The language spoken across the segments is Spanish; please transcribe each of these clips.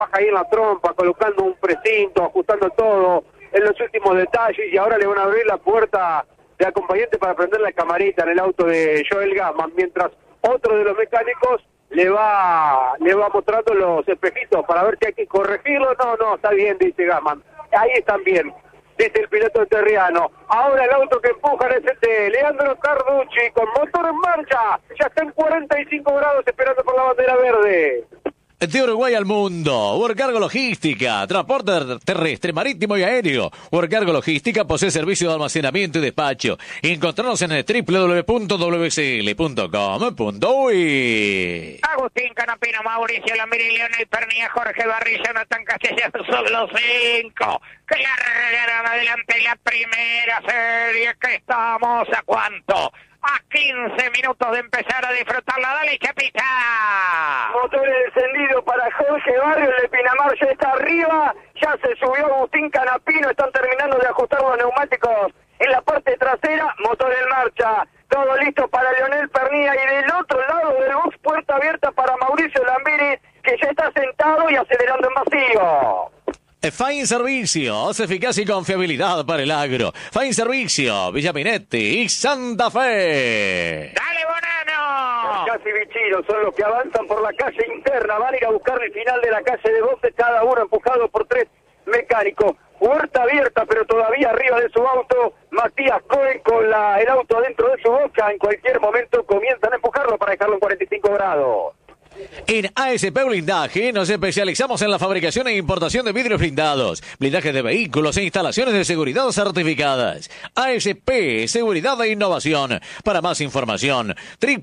ahí en la trompa, colocando un precinto, ajustando todo en los últimos detalles, y ahora le van a abrir la puerta de acompañante para prender la camarita en el auto de Joel Gassman, mientras otro de los mecánicos le va mostrando los espejitos para ver si hay que corregirlo. No, está bien, dice Gassman. Ahí están bien, dice el piloto terriano. Ahora el auto que empujan es el de Leandro Carducci, con motor en marcha. Ya está en 45 grados esperando por la bandera verde. De Uruguay al mundo, Workcargo Logística, transporte terrestre, marítimo y aéreo. Workcargo Logística posee servicio de almacenamiento y despacho. Encontrarnos en el www.wcl.com.uy. Agustín Canapino, Mauricio Lambiri, Leonel Pernía, Jorge Barrio, Jonathan Castellanos, son los 5 que largarán adelante la primera serie, que estamos a ¿cuánto? A 15 minutos de empezar a disfrutarla. Dale, Chapita. Motor encendido para Jorge Barrios, el de Pinamar ya está arriba, ya se subió Agustín Canapino, están terminando de ajustar los neumáticos en la parte trasera, motor en marcha, todo listo para Leonel Pernía, y del otro lado del box, puerta abierta para Mauricio Lambiri, que ya está sentado y acelerando en vacío. Fine Servicios, eficacia y confiabilidad para el agro. Fine Servicio, Villa Minetti y Santa Fe. ¡Dale, Bonano! Casi Vichino son los que avanzan por la calle interna, van a ir a buscar el final de la calle de boxes, cada uno empujado por 3 mecánicos. Puerta abierta, pero todavía arriba de su auto, Matías Cohen con el auto dentro de su boca. En cualquier momento comienzan a empujarlo para dejarlo en 45 grados. En ASP Blindaje nos especializamos en la fabricación e importación de vidrios blindados, blindaje de vehículos e instalaciones de seguridad certificadas. ASP, Seguridad e Innovación. Para más información,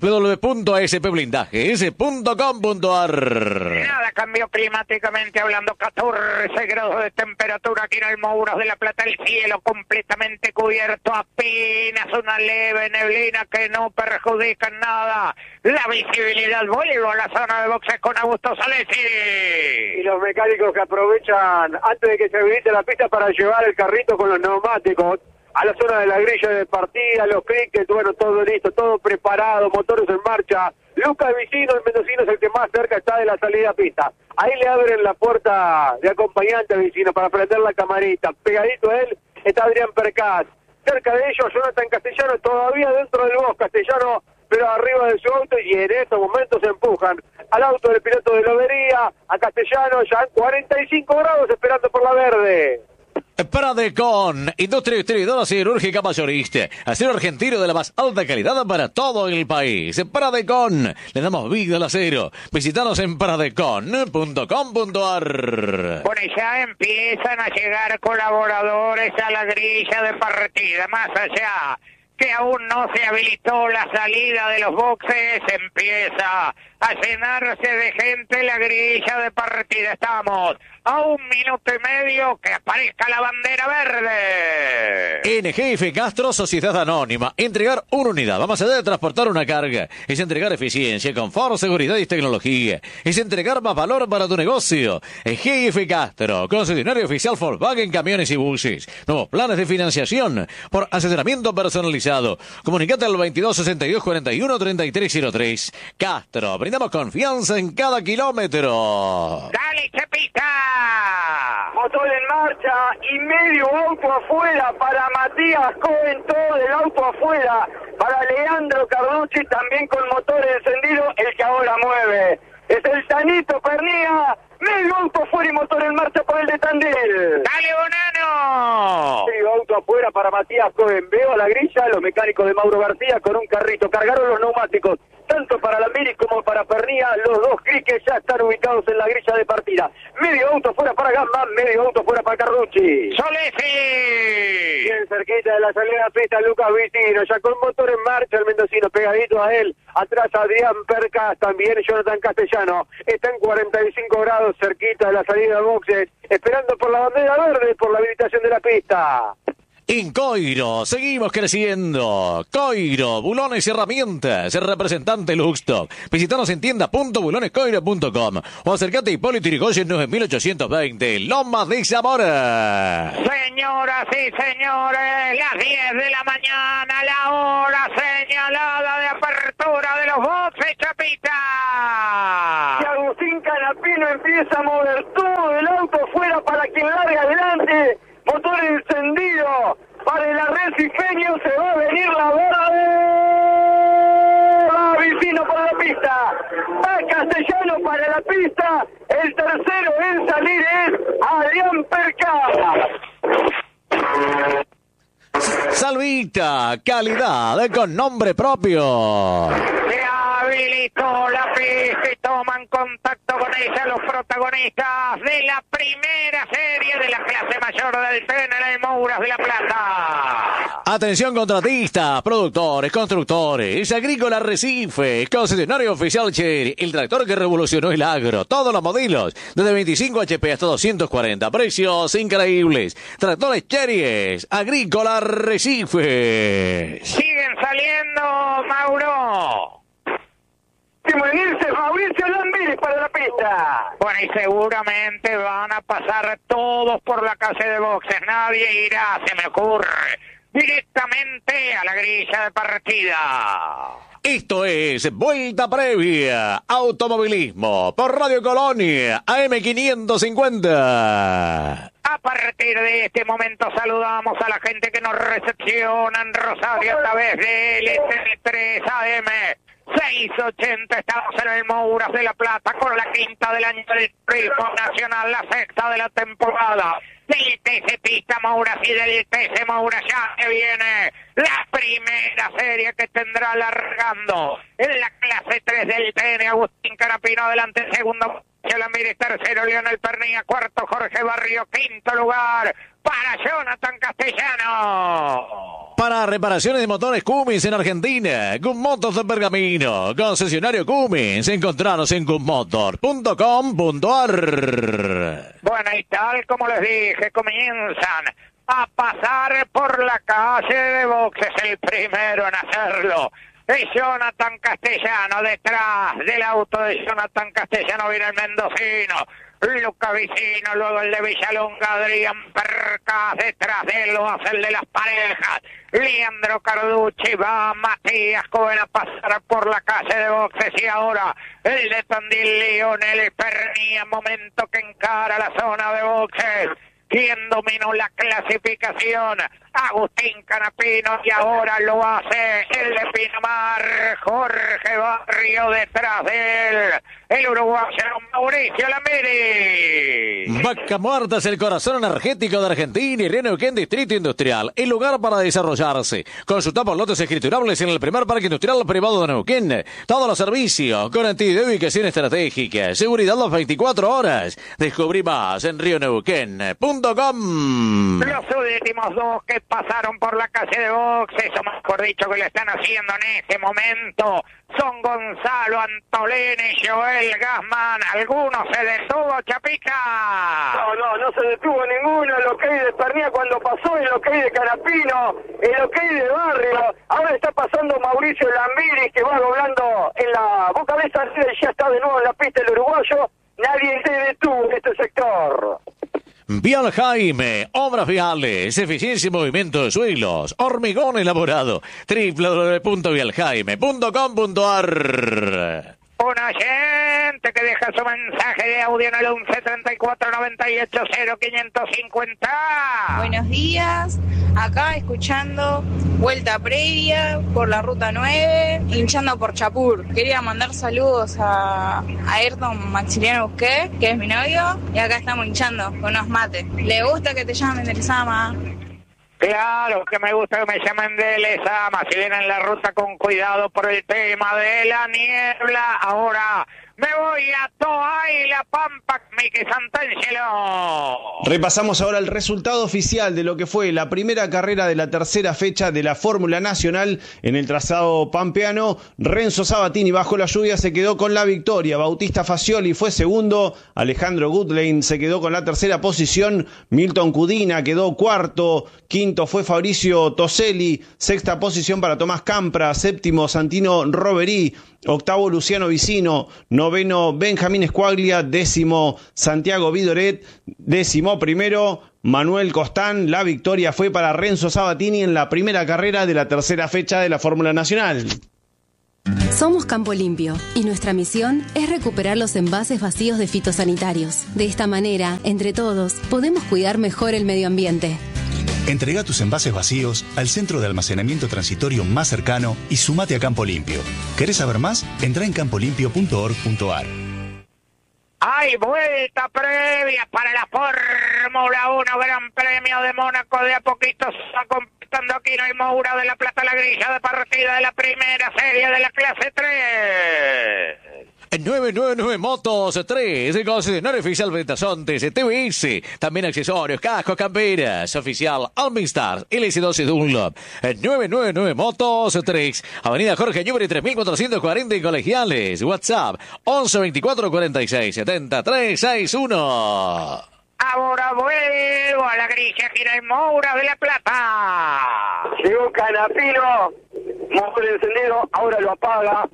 www.aspblindajes.com.ar. Nada cambió climáticamente hablando, 14 grados de temperatura aquí en el Mouros de la Plata, el cielo completamente cubierto, apenas una leve neblina que no perjudica en nada la visibilidad. Vuelvo a la zona de boxes con Augusto Salesi. Y los mecánicos que aprovechan antes de que se habilite la pista para llevar el carrito con los neumáticos a la zona de la grilla de partida, los crickets, bueno, todo listo, todo preparado, motores en marcha. Lucas Vicino, el mendocino, es el que más cerca está de la salida a pista. Ahí le abren la puerta de acompañante a Vicino para prender la camarita. Pegadito a él está Adrián Percaz. Cerca de ellos, Jonathan Castellano, todavía dentro del box. Castellano, pero arriba de su auto, y en estos momentos se empujan al auto del piloto de Lobería, a Castellano, ya en 45 grados esperando por la verde. Pradecon, industria distribuidora siderúrgica mayorista, acero argentino de la más alta calidad para todo el país. Pradecon, le damos vida al acero. Visítanos en pradecon.com.ar. Bueno, y ya empiezan a llegar colaboradores a la grilla de partida, más allá que aún no se habilitó la salida de los boxes, empieza a llenarse de gente la grilla de partida. Estamos a 1 minuto y medio que aparezca la bandera verde. NGF Castro, Sociedad Anónima. Entregar una unidad. Vamos allá de transportar una carga. Es entregar eficiencia, confort, seguridad y tecnología. Es entregar más valor para tu negocio. GF Castro, concesionario oficial Volkswagen Camiones y Buses. Nuevos planes de financiación por asesoramiento personalizado. Comunicate al 22 62 41 33 03. Castro, brindamos confianza en cada kilómetro. ¡Dale, Chapita! Motor en marcha y medio auto afuera para Matías Cohen, todo el auto afuera para Leandro Carducci, también con motor encendido, el que ahora mueve. Es el Tanito Pernía, medio auto afuera y motor en marcha por el de Tandil. ¡Dale, Bonano! Medio auto afuera para Matías Cohen. Veo a la grilla los mecánicos de Mauro García con un carrito. Cargaron los neumáticos, tanto para Lambiri como para Pernía. Los dos crickets ya están ubicados en la grilla de partida. Medio auto fuera para Gassman, medio auto fuera para Carducci. ¡Solesi! Bien cerquita de la salida de pista, Lucas Vicino, ya con motor en marcha, el mendocino pegadito a él. Atrás Adrián Percas, también Jonathan Castellano. Está en 45 grados cerquita de la salida de boxes, esperando por la bandera verde, por la habilitación de la pista. En Coiro, seguimos creciendo. Coiro, bulones y herramientas. El representante Luxstock. Visítanos en tienda.bulonescoiro.com o acercate a Hipólito Yrigoyen 9820, Lomas de Zamora. Señoras y señores, las 10 de la mañana, la hora señalada de apertura de los boxes, Chapita. Y Agustín Canapino Canapino empieza a mover todo el auto fuera para quien larga adelante. Motor encendido para el arrecifeño, se va a venir la verde. Va Vicino para la pista. Va Castellano para la pista. El tercero en salir es Adrián Perca. Salvita, calidad con nombre propio. Se habilitó la pista y toman contacto con ella los protagonistas de la primera serie de la clase mayor del tren en el Mouras de la Plata. Atención contratistas, productores, constructores, Agrícola Arrecife, concesionario oficial Chery, el tractor que revolucionó el agro, todos los modelos, desde 25 HP hasta 240, precios increíbles. Tractores Chery, Agrícola Arrecife. Siguen saliendo, Mauro. Venirse Mauricio Lambiris para la pista. Bueno, y seguramente van a pasar todos por la calle de boxes. Nadie irá, se me ocurre, directamente a la grilla de partida. Esto es Vuelta Previa, Automovilismo, por Radio Colonia, AM550. A partir de este momento saludamos a la gente que nos recepciona en Rosario a través de LTV3 AM 680. Estamos en el Mouras de la Plata con la quinta del año del turismo nacional, la sexta de la temporada del TC Pista Mouras y del TC Mouras. Ya se viene la primera serie que tendrá largando en la clase 3 del TN. Agustín Canapino adelante, segundo Lambiris, tercero Leonel Pernilla, cuarto Jorge Barrio, quinto lugar para Jonathan Castellano. Para reparaciones de motores Cummins en Argentina, Cummotos de Pergamino, concesionario Cummins, encontraros en cummotor.com.ar. Bueno, y tal como les dije, comienzan a pasar por la calle de boxes. El primero en hacerlo es Jonathan Castellano. Detrás del auto de Jonathan Castellano viene el mendocino Luca Vicino, luego el de Villalonga, Adrián Perca, detrás de él lo hace el de las parejas, Leandro Carducci, va Matías Cohen a pasar por la calle de boxes, y ahora el de Tandil, Lionel Pernilla, momento que encara la zona de boxes. ¿Quién dominó la clasificación? Agustín Canapino, y ahora lo hace el de Pinamar, Jorge Barrio, detrás de él el uruguayo Mauricio Lambiris. Vaca Muerta es el corazón energético de Argentina y Neuquén Distrito Industrial, el lugar para desarrollarse. Consulta por lotes escriturables en el primer parque industrial privado de Neuquén. Todos los servicios, garantía de ubicación estratégica, seguridad las 24 horas. Descubrí más en rioneuquén.com. Los últimos dos que pasaron por la calle de boxes, o mejor dicho que lo están haciendo en este momento, son Gonzalo Antolini y Joel Gassman. ¿Alguno se detuvo, Chapica? No se detuvo ninguno. El OK de Pernilla cuando pasó, el OK de Canapino, el OK de Barrio. Ahora está pasando Mauricio Lambiris, que va doblando en la boca de esta, ya está de nuevo en la pista el uruguayo. Nadie se detuvo en este sector. Vial Jaime, obras viales, eficiencia y movimiento de suelos, hormigón elaborado, www.vialjaime.com.ar. Un oyente que deja su mensaje de audio en el 11 34 98 0550. Buenos días, acá escuchando Vuelta Previa por la Ruta 9, hinchando por Chapur. Quería mandar saludos a Ayrton Maximiliano Busqué, que es mi novio, y acá estamos hinchando con unos mates. ¿Le gusta que te llamen de Lezama? Claro que me gusta que me llamen de Lezama. Si vienen en la ruta con cuidado por el tema de la niebla. Ahora me voy a Toay, La Pampa, Miki Santangelo. Repasamos ahora el resultado oficial de lo que fue la primera carrera de la tercera fecha de la Fórmula Nacional en el trazado pampeano. Renzo Sabatini bajo la lluvia se quedó con la victoria. Bautista Facioli fue segundo. Alejandro Goodlane se quedó con la tercera posición. Milton Cudina quedó cuarto. Quinto fue Fabricio Toselli. Sexta posición para Tomás Campra. Séptimo Santino Roverí. Octavo Luciano Vicino. Noveno Benjamín Escuaglia. Décimo Santiago Vidoret. Décimo primero Manuel Costán. La victoria fue para Renzo Sabatini en la primera carrera de la tercera fecha de la Fórmula Nacional. Somos Campo Limpio y nuestra misión es recuperar los envases vacíos de fitosanitarios. De esta manera, entre todos, podemos cuidar mejor el medio ambiente. Entrega tus envases vacíos al centro de almacenamiento transitorio más cercano y sumate a Campo Limpio. ¿Querés saber más? Entrá en campolimpio.org.ar. Hay vuelta previa para la Fórmula 1, Gran Premio de Mónaco. De a poquito se está completando Aquino y Moura de la Plata, la grilla de partida de la primera serie de la clase 3. 999 Motos 3, concesionario oficial Ventasontes, TVS, también accesorios, cascos, camperas, oficial Alminstar, LS12 Dunlop. 999 Motos 3, Avenida Jorge Newbery 3440 en Colegiales, WhatsApp 11 24 46 70 361. Ahora vuelvo a la grilla Gira y Moura de la Plata. Llegó Canapino, motor encendido, ahora lo apaga.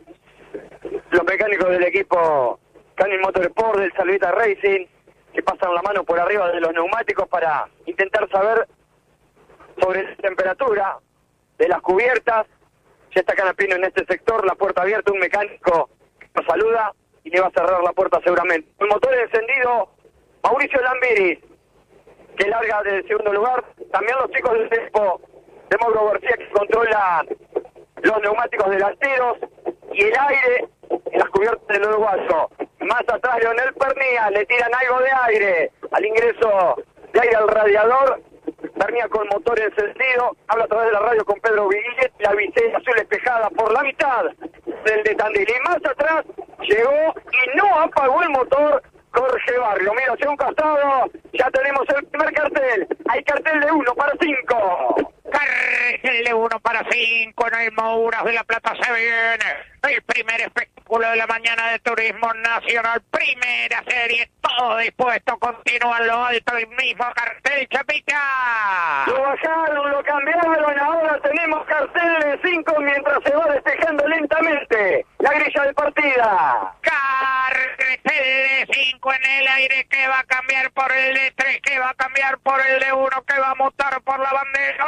Los mecánicos del equipo Canin Motorsport del Salvita Racing, que pasan la mano por arriba de los neumáticos para intentar saber sobre la temperatura de las cubiertas. Ya está Canapino en este sector, la puerta abierta, un mecánico que nos saluda y le va a cerrar la puerta seguramente. El motor encendido, Mauricio Lambiris, que larga del segundo lugar. También los chicos del equipo de Mauro García, que controlan los neumáticos delanteros y el aire en las cubiertas del uruguayo. Más atrás Leonel Pernía, le tiran algo de aire al ingreso de aire al radiador. Pernía con motor encendido, habla a través de la radio con Pedro Viguillet, la visera azul espejada por la mitad del de Tandil. Y más atrás llegó y no apagó el motor Jorge Barrio. Mira, hacia un costado, ya tenemos el primer cartel. Hay cartel de 1 para 5. Cartel de 1 para 5 en el Mouras de la Plata. Se viene el primer espectáculo de la mañana de Turismo Nacional. Primera serie, todo dispuesto. Continúa en lo alto el mismo cartel, Chapita. Lo bajaron, lo cambiaron. Ahora tenemos cartel de 5 mientras se va despejando lentamente la grilla de partida. Cartel de 5 en el aire, que va a cambiar por el de 3, que va a cambiar por el de 1, que va a mutar por la bandera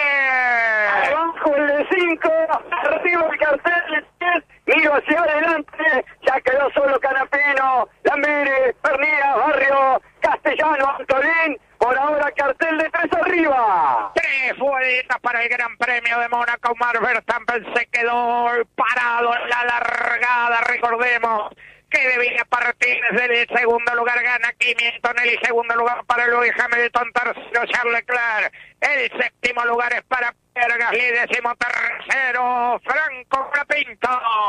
verde. Abajo el de 5, arriba el cartel de 10, miro hacia adelante, ya quedó solo Canapino, Lambiris, Pernía, Barrio, Castellano, Antolín. Por ahora cartel de 3 arriba. 3 vueltas para el Gran Premio de Mónaco. Max Verstappen se quedó parado en la largada. Recordemos que debía partir desde el segundo lugar. Gana Kimi Antonelli, segundo lugar para Lewis Hamilton, tercero Charles Leclerc. El séptimo lugar es para Pierre Gasly, decimotercero Franco Colapinto.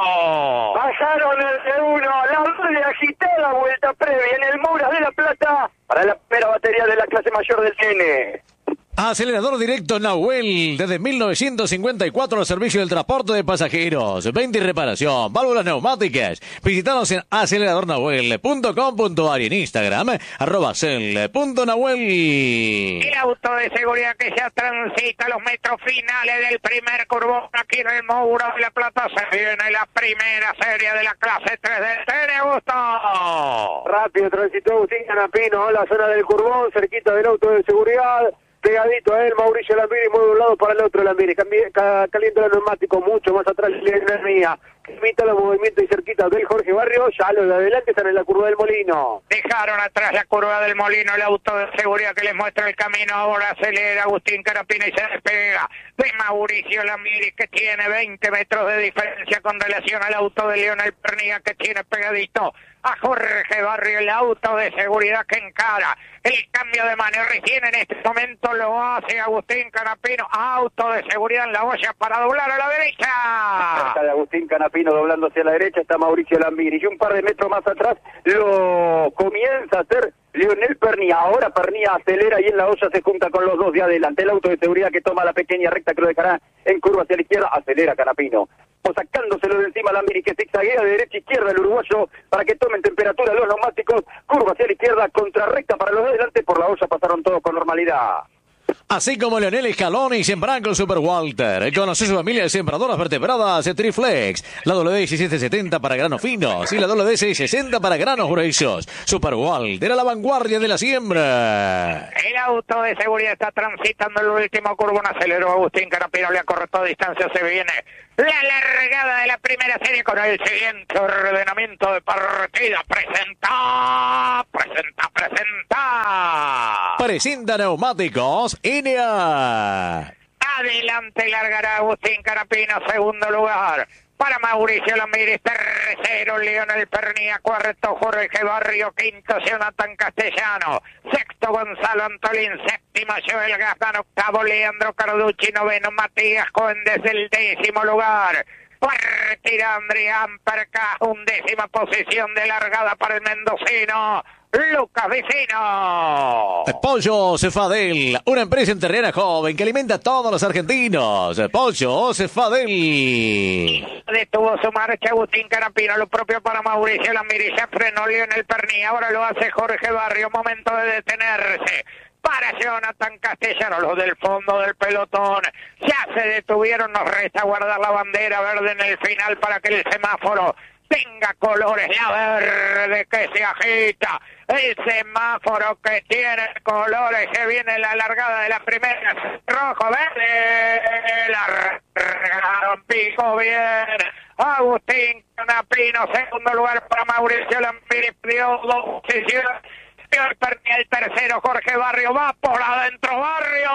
Bajaron el de 1, la doble agitada vuelta previa en el Mouras de la Plata para la primera batería de la clase mayor del TN. Acelerador directo Nahuel, desde 1954 al servicio del transporte de pasajeros, venta y reparación, válvulas neumáticas. Visítanos en aceleradornahuel.com.ar y en Instagram, @cel.nahuel. El auto de seguridad que ya transita los metros finales del primer curvón aquí en el Mouras de la Plata. Se viene la primera serie de la clase 3 del TN, Augusto. Rápido transitó Agustín Canapino a la zona del curvón, cerquita del auto de seguridad. Pegadito a él, Mauricio Lambiris, mueve de un lado para el otro Lambiris, calienta el neumático, mucho más atrás Leonel Mía, imita los movimientos y cerquita del Jorge Barrio, ya los de adelante están en la curva del Molino. Dejaron atrás la curva del Molino, el auto de seguridad que les muestra el camino, ahora acelera Agustín Canapino y se despega de Mauricio Lambiris, que tiene 20 metros de diferencia con relación al auto de Leonel Pernía, que tiene pegadito a Jorge Barrio, el auto de seguridad que encara el cambio de mano. Recién en este momento lo hace Agustín Canapino, auto de seguridad en la olla para doblar a la derecha. Cerca de Agustín Canapino doblando hacia la derecha está Mauricio Lambiris y un par de metros más atrás lo comienza a hacer Leonel Pernía. Ahora Pernía acelera y en la olla se junta con los dos de adelante. El auto de seguridad que toma la pequeña recta que lo dejará en curva hacia la izquierda, acelera Canapino. Sacándoselo de encima Lambiris, que zigzaguea de derecha a izquierda el uruguayo para que tomen temperatura los neumáticos. Curva hacia la izquierda, contrarrecta para los de adelante. Por la olla pasaron todos con normalidad. Así como Leonel Scaloni sembran con Super Walter. Conoce su familia de sembradoras vertebradas Triflex. La WD-1770 para granos finos y la WD-660 para granos gruesos. Super Walter a la vanguardia de la siembra. El auto de seguridad está transitando el último curvo. Un aceleró Agustín Canapino, le acortó distancia. Se viene la largada de la primera serie con el siguiente ordenamiento de partida. Presenta. Presenta neumáticos Enea. Adelante largará Agustín Canapino, segundo lugar. Para Mauricio Lambiris, tercero Lionel Pernía, cuarto Jorge Barrio, quinto Jonathan Castellano, sexto Gonzalo Antolín, séptimo Joel Gazdán, octavo Leandro Carducci, noveno Matías Cohen desde el 10º lugar. Retira Adrián Percas, 11ª posición de largada para el mendocino Lucas Vicino. Pollo Cefadel, una empresa enterrera joven que alimenta a todos los argentinos. Pollo Cefadel. Detuvo su marcha Agustín Canapino, lo propio para Mauricio Lambiris, se frenó Lionel Pernía, ahora lo hace Jorge Barrio, momento de detenerse. Para Jonathan Castellano, los del fondo del pelotón ya se detuvieron, nos resta guardar la bandera verde en el final para que el semáforo tenga colores, la verde que se agita, el semáforo que tiene colores, que viene la largada de la primera, rojo, verde, largaron, pico bien, Agustín Canapino, segundo lugar para Mauricio Lambiris, dio 2 posiciones, el tercero Jorge Barrio, va por adentro Barrio.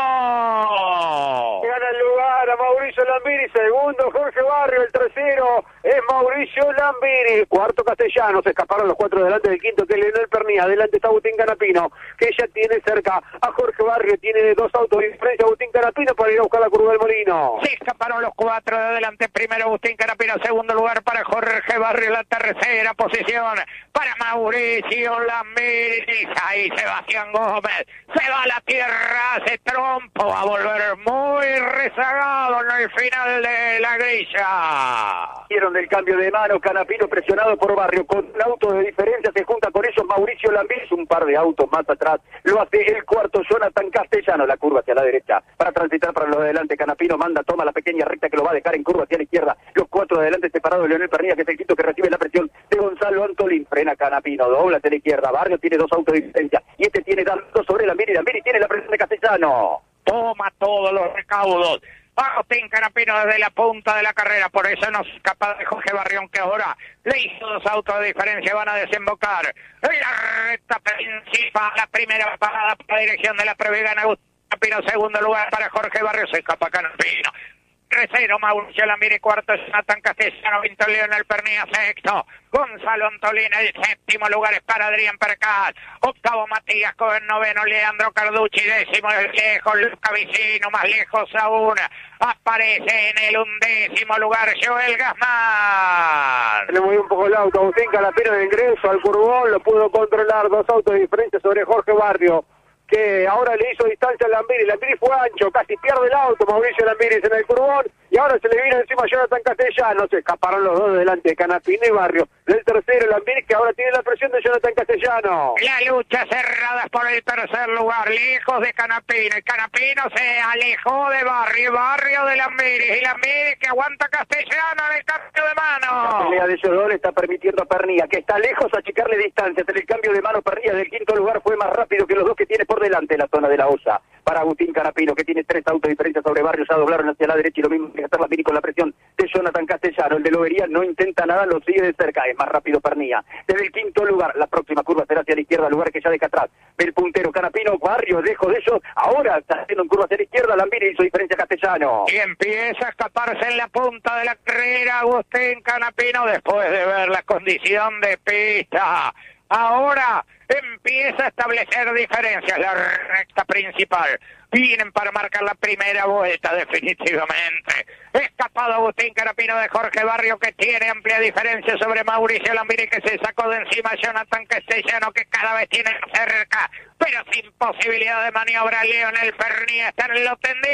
Gana el lugar a Mauricio Lambiris, segundo Jorge Barrio, el tercero es Mauricio Lambiris, cuarto Castellano, se escaparon los 4 delante del quinto que es Leonel Pernía, adelante está Agustín Canapino, que ya tiene cerca a Jorge Barrio, tiene 2 autos de diferencia Agustín Canapino para ir a buscar la curva del Molino. Se escaparon los 4 de adelante, primero Agustín Canapino, segundo lugar para Jorge Barrio, la tercera posición para Mauricio Lambiris. Ahí Sebastián Gómez se va a la tierra, hace trompo, a volver muy rezagado en el final de la grilla. Hicieron del cambio de mano, Canapino presionado por Barrio, con un auto de diferencia se junta con ellos Mauricio Lambiris, un par de autos más atrás, lo hace el cuarto Jonathan Castellano, la curva hacia la derecha, para transitar para los de adelante, Canapino manda, toma la pequeña recta que lo va a dejar en curva hacia la izquierda, los 4 de adelante separados, Leonel Pernía, que es el quinto que recibe la presión de Gonzalo Antolín, frena Canapino, dobla hacia la izquierda, Barrio tiene 2 autos de diferencia, y este tiene 2 sobre Lambiris tiene la presión de Castellano. Toma todos los recaudos. Agustín Canapino desde la punta de la carrera, por eso no se escapa de Jorge Barrión, que ahora le hizo 2 autos de diferencia, van a desembocar en la recta principal, la primera parada por la dirección de la Prevegana, Agustín Canapino, segundo lugar para Jorge Barrio, se escapa Canapino. Tercero Mauricio Lambiris, cuarto Jonathan Castellano, quinto Leonel Pernía, sexto Gonzalo Antolín, el séptimo lugar es para Adrián Percas, octavo Matías Cohen, noveno Leandro Carducci, décimo lejos Lucas Vicino, más lejos aún aparece en el 11º lugar Joel Gazdán. Le movió un poco el auto, Agustín Canapino de ingreso al curvón, lo pudo controlar, 2 autos de diferencia sobre Jorge Barrio, que ahora le hizo distancia a Lambiris. Lambiris fue ancho, casi pierde el auto Mauricio Lambiris en el curvón, y ahora se le vino encima a Jonathan Castellano, se escaparon los 2 delante, Canapino y Barrio, del tercero Lambiris, que ahora tiene la presión de Jonathan Castellano. La lucha cerrada por el tercer lugar, lejos de Canapino, y Canapino se alejó de Barrio, Barrio de Lambiris, y Lambiris que aguanta Castellano en el cambio de mano. La pelea de ellos 2 le está permitiendo a Pernía, que está lejos, achicarle distancia, en el cambio de mano Pernía del quinto lugar fue más rápido que los 2 que tiene por delante en la zona de la Osa. Para Agustín Canapino, que tiene 3 autos de diferencia sobre Barrio, ya doblaron hacia la derecha y lo mismo que hacer Lambiris con la presión de Jonathan Castellano. El de Lobería no intenta nada, lo sigue de cerca, es más rápido Pernía. Desde el quinto lugar, la próxima curva será hacia la izquierda, lugar que ya deja atrás. El puntero Canapino, Barrio, lejos de ellos, ahora está haciendo en curva hacia la izquierda, Lambiris hizo diferencia Castellano. Y empieza a escaparse en la punta de la carrera Agustín Canapino después de ver la condición de pista. Ahora empieza a establecer diferencias, la recta principal. Vienen para marcar la primera vuelta definitivamente. Escapado Agustín Canapino de Jorge Barrio, que tiene amplia diferencia sobre Mauricio Lambiris, que se sacó de encima Jonathan Castellano, que cada vez tiene cerca, pero sin posibilidad de maniobra. Leonel Pernía está en lo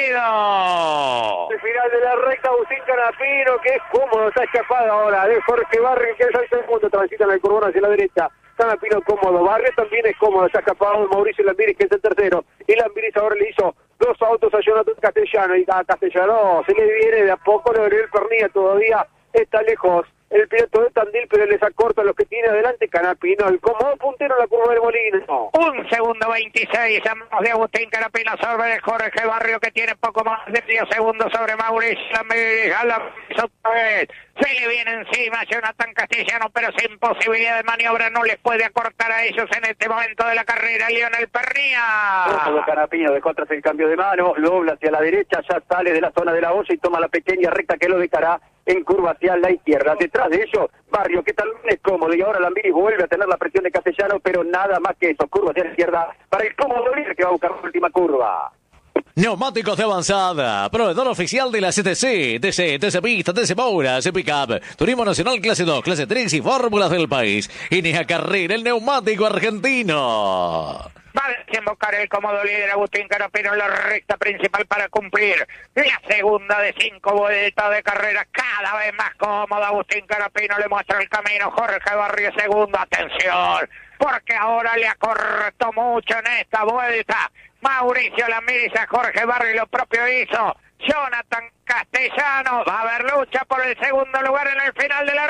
tendido. El final de la recta, Agustín Canapino, que es cómodo, está escapado ahora de Jorge Barrio, que es el segundo, transitan el curvón hacia la derecha. Canapino cómodo, Barrio también es cómodo, está escapado de Mauricio Lambiris, que es el tercero, y Lambiris ahora le hizo 2 autos a Jonathan Castellano, y a Castellano se le viene de a poco. Lo de Pernilla todavía está lejos el piloto de Tandil, pero les acorta los que tiene adelante Canapino, el cómodo puntero en la curva del Molino. 1 segundo 26 a manos de Agustín Canapino sobre de Jorge Barrio, que tiene poco más de 10 segundos sobre Mauricio Lambiris. A la otra vez se le viene encima Jonathan Castellano, pero sin posibilidad de maniobra, no les puede acortar a ellos en este momento de la carrera Lionel Pernilla. Todo Canapino dejó atrás el cambio de mano, lo dobla hacia la derecha, ya sale de la zona de la olla y toma la pequeña recta que lo dejará en curva hacia la izquierda. Detrás de ello, Barrio, que también es cómodo, y ahora Lambiris vuelve a tener la presión de Castellano, pero nada más que eso, curva hacia la izquierda para el cómodo líder que va a buscar la última curva. Neumáticos de avanzada, proveedor oficial de la CTC, TC Pista, TC Moura, TC Pickup, Turismo Nacional Clase 2, Clase 3 y fórmulas del país. Ineja Carrera, el neumático argentino. Va a desembocar el cómodo líder Agustín Canapino en la recta principal para cumplir la segunda de 5 vueltas de carrera. Cada vez más cómodo Agustín Canapino, le muestra el camino Jorge Barrio segundo. Atención, porque ahora le acortó mucho en esta vuelta Mauricio Lambiris a Jorge Barrio, y lo propio hizo Jonathan Castellano. Va a haber lucha por el segundo lugar en el final de la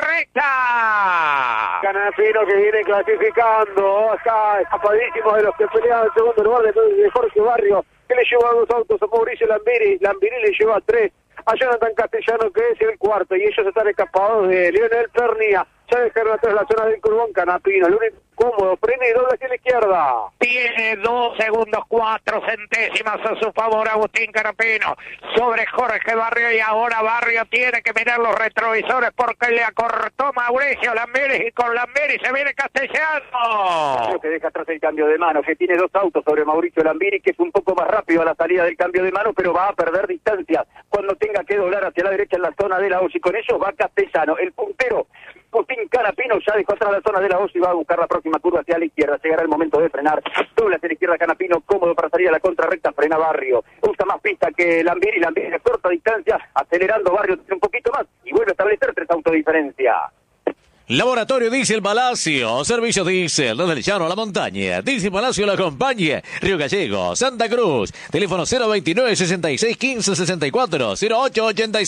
recta. Canapino que viene clasificando, acá escapadísimo de los que peleaban el segundo lugar de Jorge Barrio, que le lleva 2 autos a Mauricio Lambiris. Lambiris le lleva 3 a Jonathan Castellano, que es el cuarto, y ellos están escapados de Lionel Pernilla. Ya dejaron atrás la zona del Curbón. Canapino, el único cómodo, frena y dobla hacia la izquierda. Tiene 2 segundos 4 centésimas a su favor Agustín Canapino sobre Jorge Barrio, y ahora Barrio tiene que mirar los retrovisores porque le acortó Mauricio Lambiris, y con Lambiris se viene Castellano. Creo que deja atrás el cambio de mano, que tiene 2 autos sobre Mauricio Lambiris, que es un poco más rápido a la salida del cambio de mano, pero va a perder distancias cuando tenga que doblar hacia la derecha en la zona de la olla, y con ello va Castellano, el puntero. Agustín Canapino ya dejó atrás la zona de la olla y va a buscar la próxima curva hacia la izquierda. Llegará el momento de frenar. Dobla hacia la izquierda Canapino, cómodo para salir a la contrarrecta. Frena Barrio. Usa más pista que Lambiris. Lambiris a corta distancia, acelerando Barrio un poquito más y vuelve a establecer 3 autos de diferencia. Laboratorio Diesel Palacio, servicio diésel desde el llano a la montaña. Diesel Palacio lo acompaña. Río Gallego, Santa Cruz. Teléfono 029 66 15 64 08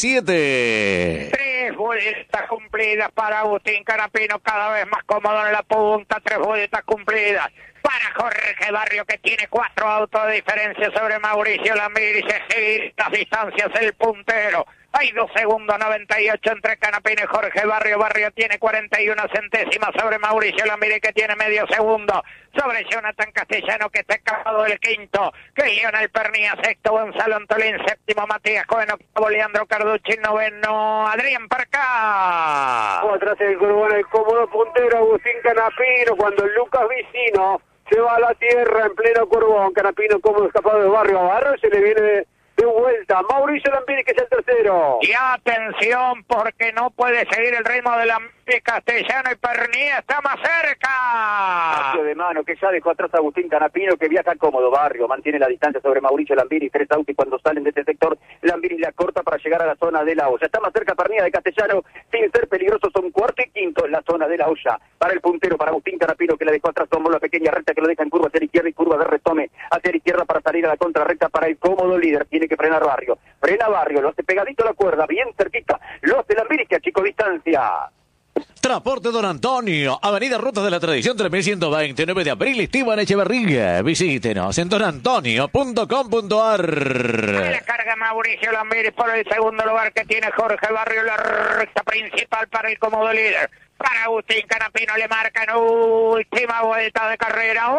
87. 3 vueltas cumplidas para Agustín Canapino, cada vez más cómodo en la punta. 3 vueltas cumplidas para Jorge Barrio, que tiene 4 autos de diferencia sobre Mauricio Lambiris. Se las distancias el puntero. Hay 2 segundos 98 entre Canapino y Jorge Barrio. Barrio tiene 41 centésimas sobre Mauricio Lambiris, que tiene medio segundo sobre Jonathan Castellano, que está escapado del quinto, que Lionel Pernilla sexto, Gonzalo Antolín séptimo, Matías Cohen octavo, Leandro Carducci noveno, Adrián Parcá. Atrás el Curbón, el cómodo puntero Agustín Canapino, cuando Lucas Vicino se va a la tierra en pleno Curbón. Canapino cómodo escapado de Barrio. A Barrio se le viene de vuelta Mauricio Lambiris, que es el tercero. Y atención, porque no puede seguir el ritmo de Lambiris. Castellano, y Pernilla está más cerca. Cambio de mano, que ya dejó atrás a Agustín Canapino, que viaja cómodo. Barrio mantiene la distancia sobre Mauricio Lambiris. 3 autos, y cuando salen de este sector, Lambiris la corta para llegar a la zona de la olla. Está más cerca Pernilla de Castellano, sin ser peligroso. Son cuarto y quinto en la zona de la olla. Para el puntero, para Agustín Canapino, que la dejó atrás, tomó la pequeña recta que lo deja en curva hacia la izquierda y curva de retome hacia la izquierda para salir a la contrarrecta para el cómodo líder. Tiene que frenar Barrio. Frena Barrio, lo hace pegadito a la cuerda, bien cerquita. Lo hace Lambiris, que achicó distancia. Transporte Don Antonio, Avenida Rutas de la Tradición 3129 de abril, Esteban Echeverría. Visítenos en donantonio.com.ar. Le carga Mauricio Lambiris por el segundo lugar, que tiene Jorge Barrio, la recta principal para el cómodo líder. Para Agustín Canapino le marcan última vuelta de carrera,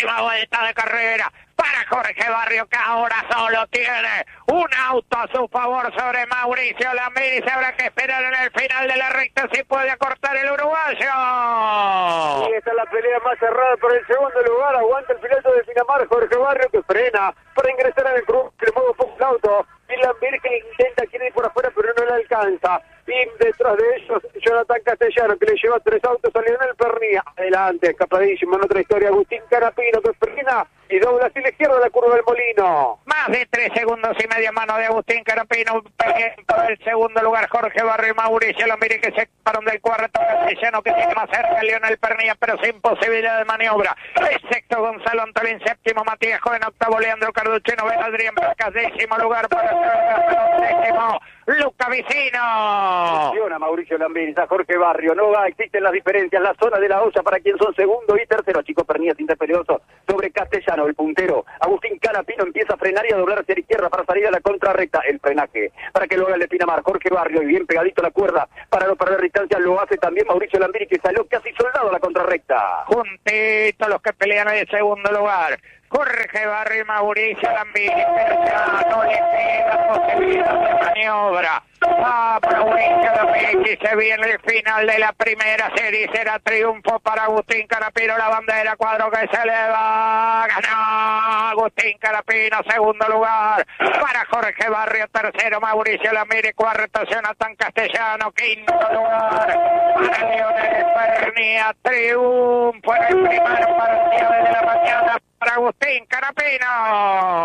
para Jorge Barrio, que ahora solo tiene un auto a su favor sobre Mauricio Lambiris. Habrá que esperar en el final de la recta si puede acortar el uruguayo. Y esta es la pelea más cerrada por el segundo lugar. Aguanta el piloto de Pinamar, Jorge Barrio, que frena para ingresar en el club, que le mueve un poco el auto. Y Lambiris, que intenta quiere ir por afuera, pero no le alcanza. Y detrás de ellos, Jonathan Castellano, que le lleva 3 autos a Lionel Pernilla. Adelante, escapadísimo en otra historia, Agustín Canapino, que frena y dobla hacia la izquierda de la curva del Molino. más de 3 segundos y medio, mano de Agustín Canapino. Por el segundo lugar, Jorge Barrio y Mauricio Lambiri, que se paran del cuarto. Castellano, que tiene más cerca Lionel Pernilla, pero sin posibilidad de maniobra. El sexto, Gonzalo Antolín. Séptimo, Matías Joven. Octavo, Leandro Carducci. Noveno, Adrián Bracas. Décimo lugar para décimo, Luca Vicino. Funciona Mauricio Lambiri, a Jorge Barrio. No va, existen las diferencias. La zona de la olla para quien son segundo y tercero. Chico Pernilla, interpelioso sobre Castellano, el puntero. Agustín Canapino empieza a frenar y a doblar hacia la izquierda para salir a la contrarrecta. El frenaje para que lo haga el de Pinamar. Jorge Barrio, y bien pegadito a la cuerda para no perder distancia, lo hace también Mauricio Lambiri, que salió casi soldado a la contrarrecta. Juntitos los que pelean en el segundo lugar. Jorge Barrio y Mauricio Lambiri, pero ya no le queda posibilidad de maniobra a Mauricio Lambiri. Se viene el final de la primera serie, será triunfo para Agustín Canapino. La bandera cuadro que se eleva, ganó Agustín Canapino. Segundo lugar para Jorge Barrio, tercero Mauricio Lambiri, cuarto Jonathan Castellano, quinto lugar para Lionel Pernilla. Triunfo en el primer partido de la mañana para Agustín Canapino.